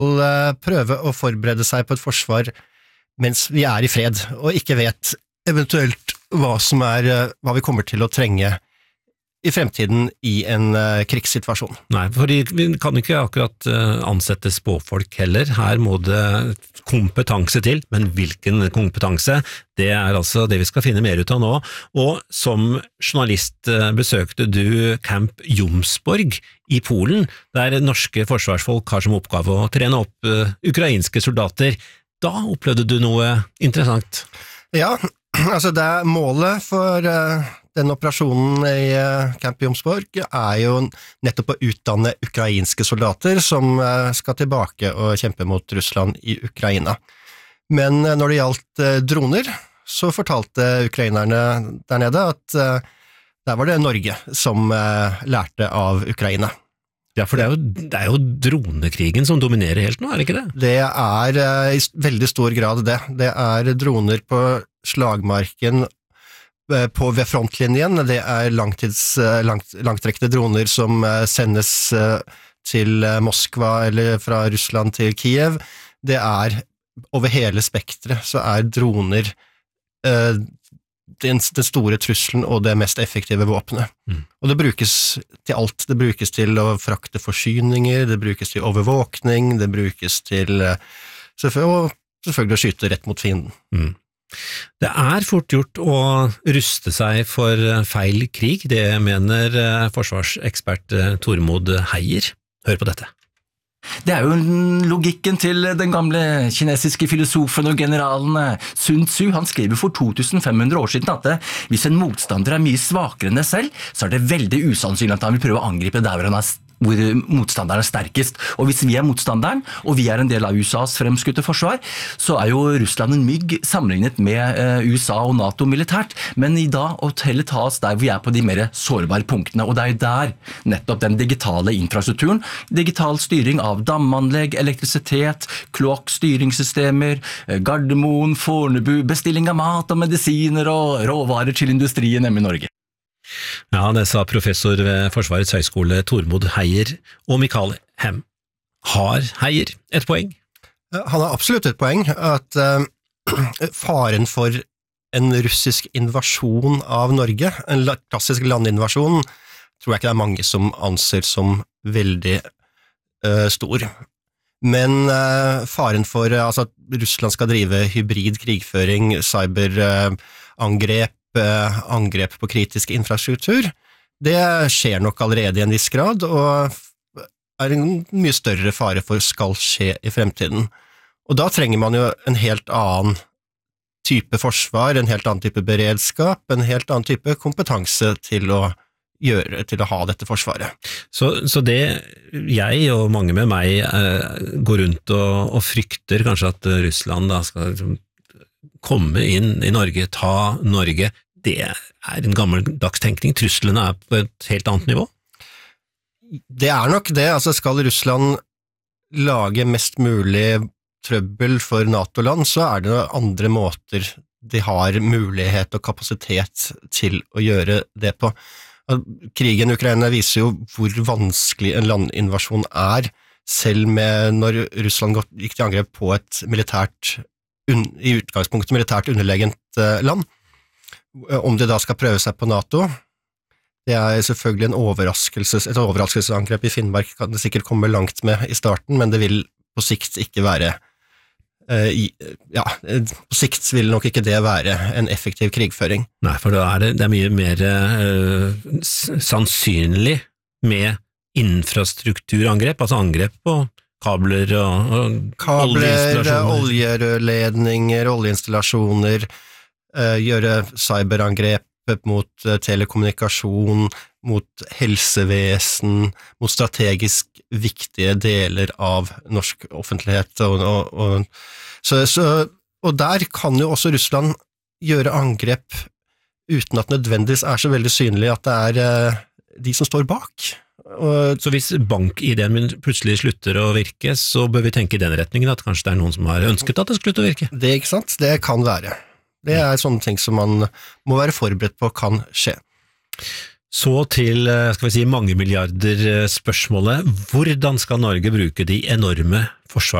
prøve å forberede seg på et forsvar mens vi er i fred, og ikke vet eventuelt hva vi kommer til å trenge i fremtiden i en krigssituasjon. Nei, fordi vi kan ikke akkurat ansette spåfolk heller. Her må det kompetanse til, men hvilken kompetanse? Det er altså det vi skal finne mer ut av nå. Og som journalist besøkte du Camp Jomsborg i Polen, der norske forsvarsfolk har som oppgave å trene opp ukrainske soldater. Da opplevde du noe interessant? Ja, altså det er målet for den operasjonen i Camp Jomsborg er jo nettopp å utdanne ukrainske soldater som skal tilbake og kjempe mot Russland i Ukraina. Men når det gjaldt droner, så fortalte ukrainerne der nede at der var det Norge som lærte av Ukraina. Ja, for det er jo dronekrigen som dominerer helt nå, er det ikke det? Det er i veldig stor grad det. Det er droner på slagmarken ved frontlinjen. Det er langtrekkende droner som sendes til Moskva eller fra Russland til Kiev. Det er over hele spektret så er droner den store trusselen og det mest effektive våpenet. Og det brukes til alt. Det brukes til å frakte forsyninger, det brukes til overvåkning, det brukes til selvfølgelig å skyte rett mot fienden. Det er fort gjort å ruste seg for feil krig, det mener forsvarsekspert Tormod Heier. Hør på dette. Det er jo logikken til den gamle kinesiske filosofen og generalen Sun Tzu. Han skriver for 2500 år siden at hvis en motstander er mye svakere enn deg selv, så er det veldig usannsynlig at han vil prøve å angripe der hvor motstanderen er sterkest. Og hvis vi er motstanderen, og vi er en del av USAs fremskutte forsvar, så er jo Russland en mygg sammenlignet med USA og NATO militært. Men i dag å heller ta oss der hvor vi er på de mer sårbare punktene, og det er jo der nettopp den digitale infrastrukturen, digital styring av damanlegg, elektrisitet, kloakkstyringssystemer, Gardermoen, Fornebu, bestilling av mat og medisiner og råvarer til industrien hjemme i Norge. Ja, det sa professor ved Forsvarets høgskole Tormod Heier og Mikael Hem. Har Heier et poeng? Han har absolutt et poeng, at faren for en russisk invasjon av Norge, en klassisk landinvasjon, tror jeg ikke det er mange som anser som veldig stor. Men faren for at Russland skal drive hybrid krigføring, cyberangrep, angrep på kritisk infrastruktur, det skjer nok allerede i en viss grad, og er en mye større fare for skal skje i fremtiden. Og da trenger man jo en helt annen type forsvar, en helt annen type beredskap, en helt annen type kompetanse til å ha dette forsvaret. Så det jeg og mange med meg går rundt og frykter kanskje at Russland da skal komme inn i Norge, ta Norge, det er en gammeldags tenkning. Truslene er på et helt annet nivå? Det er nok det. Skal Russland lage mest mulig trøbbel for NATO-land, så er det andre måter de har mulighet og kapasitet til å gjøre det på. Krigen i Ukraina viser jo hvor vanskelig en landinvasjon er, selv når Russland gikk til angrep på et i utgangspunktet militært underlegent land. Om de da skal prøve seg på NATO, det er selvfølgelig et overraskelsesangrep i Finnmark kan det sikkert komme langt med i starten, men det vil på sikt ikke være på sikt vil nok ikke det være en effektiv krigføring. Nei, for da er det er mye mer sannsynlig med infrastrukturangrep, altså angrep på kabler og oljerørledninger, oljeinstallasjoner, gjøre cyberangrep mot telekommunikasjon, mot helsevesen, mot strategisk viktige deler av norsk offentlighet. Og der kan jo også Russland gjøre angrep uten at nødvendigvis er så veldig synlig at det er de som står bak. Så hvis bank-ID-en plutselig slutter å virke, så bør vi tenke i den retningen at kanskje det er noen som har ønsket at det slutter å virke? Det er ikke sant, det kan være. Det er sånne ting som man må være forberedt på kan skje. Så til, skal vi si, mange milliarder spørsmålet. Hvordan skal Norge bruke de enorme